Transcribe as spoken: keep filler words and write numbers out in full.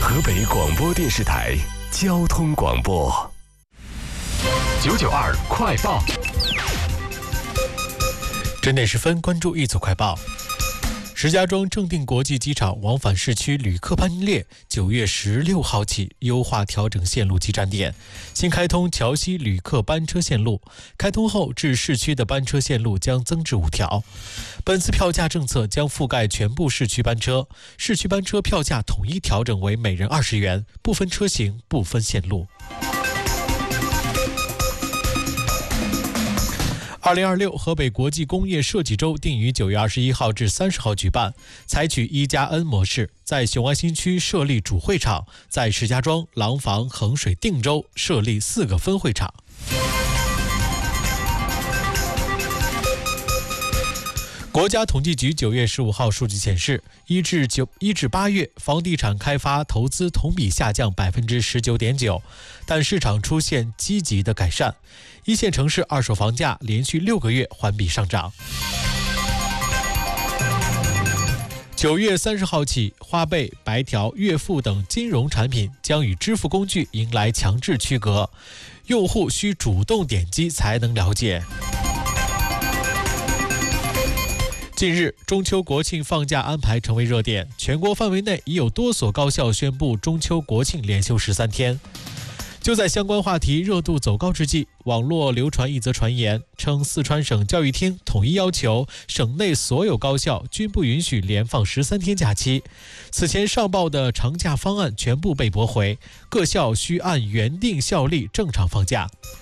河北广播电视台交通广播九九二快报。 整点十分，关注一组快报。石家庄正定国际机场往返市区旅客班列九月十六号起优化调整线路及站点，新开通桥西旅客班车线路，开通后至市区的班车线路将增至五条。本次票价政策将覆盖全部市区班车，市区班车票价统一调整为每人二十元，不分车型，不分线路。二零二六河北国际工业设计周定于九月二十一号至三十号举办，采取一加 N 模式，在雄安新区设立主会场，在石家庄、廊坊、衡水、定州设立四个分会场。国家统计局九月十五号数据显示，一至九一至八月，房地产开发投资同比下降百分之十九点九，但市场出现积极的改善。一线城市二手房价连续六个月环比上涨。九月三十号起，花呗、白条、月付等金融产品将与支付工具迎来强制区隔，用户需主动点击才能了解。近日，中秋国庆放假安排成为热点，全国范围内已有多所高校宣布中秋国庆连休十三天。就在相关话题热度走高之际，网络流传一则传言，称四川省教育厅统一要求省内所有高校均不允许连放十三天假期。此前上报的长假方案全部被驳回，各校需按原定校例正常放假。